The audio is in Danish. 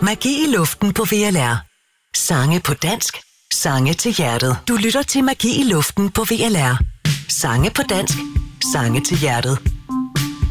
Magi i luften på VLR. Sange på dansk. Sange til hjertet. Du lytter til Magi i luften på VLR. Sange på dansk. Sange til hjertet.